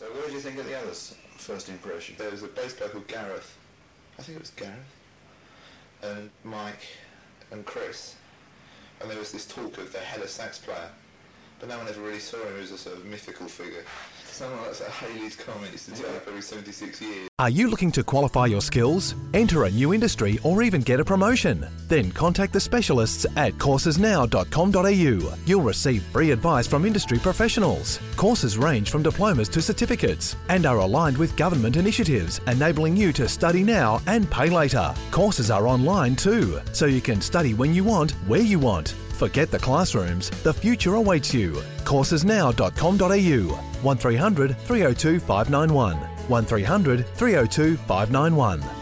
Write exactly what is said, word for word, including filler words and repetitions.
So what did you think of the others, first impression? There was a bass player called Gareth. I think it was Gareth. And Mike and Chris. And there was this talk of the Hella sax player. But no one ever really saw him as a sort of mythical figure. Someone like Haley's comments to turn up every seventy-six years. Are you looking to qualify your skills, enter a new industry or even get a promotion? Then contact the specialists at courses now dot com dot a u. You'll receive free advice from industry professionals. Courses range from diplomas to certificates and are aligned with government initiatives, enabling you to study now and pay later. Courses are online too, so you can study when you want, where you want. Forget the classrooms, the future awaits you. courses now dot com dot a u. one three hundred, three oh two, five nine one. one three hundred, three oh two, five nine one.